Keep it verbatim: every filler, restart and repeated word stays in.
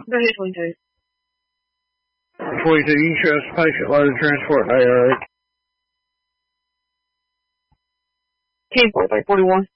Go ahead, twenty-two. twenty-two, you can show us patient loaded transport A R H. Ten four three forty-one.